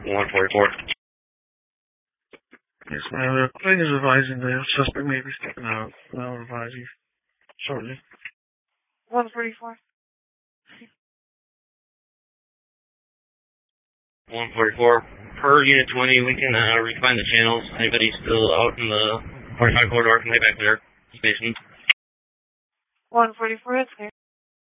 144. Yes, ma'am. The clinic is advising the suspect may be stepping out. I'll advise you shortly. 144. 144. Per Unit 20, we can refine the channels. Anybody still out in the 45 corridor can head back there. Station. 144, it's clear.